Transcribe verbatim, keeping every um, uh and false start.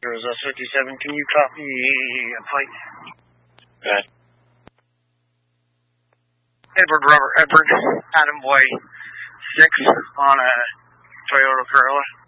Rosas fifty-seven, can you copy a fight? Okay. Edward Robert Edward, Adam Boy six on a Toyota Corolla.